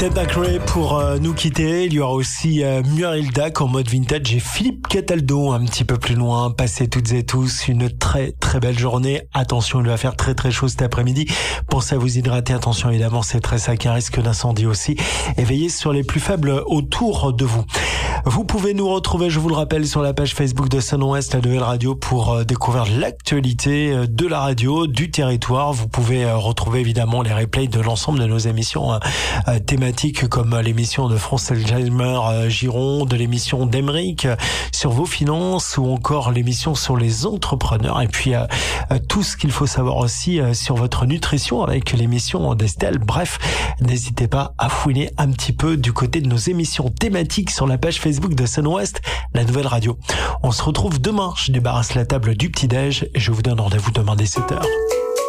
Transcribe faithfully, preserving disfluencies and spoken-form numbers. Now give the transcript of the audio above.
Ted McRae pour euh, nous quitter. Il y aura aussi euh, Muriel Dac en mode vintage et Philippe Cataldo un petit peu plus loin. Passez toutes et tous une très très belle journée. Attention, il va faire très très chaud cet après-midi. Pensez à vous hydrater. Attention, évidemment, c'est très sec, un risque d'incendie aussi. Et veillez sur les plus faibles autour de vous. Vous pouvez nous retrouver, je vous le rappelle, sur la page Facebook de Sun West, la nouvelle radio, pour euh, découvrir l'actualité euh, de la radio, du territoire. Vous pouvez euh, retrouver évidemment les replays de l'ensemble de nos émissions euh, euh, thématiques, comme euh, l'émission de France Alzheimer euh, Gironde, l'émission d'Emeric euh, sur vos finances, ou encore l'émission sur les entrepreneurs. Et puis euh, euh, tout ce qu'il faut savoir aussi euh, sur votre nutrition avec l'émission d'Estelle. Bref, n'hésitez pas à fouiner un petit peu du côté de nos émissions thématiques sur la page Facebook de Sun West, la nouvelle radio. On se retrouve demain. Je débarrasse la table du petit-déj et je vous donne rendez-vous demain dès sept heures.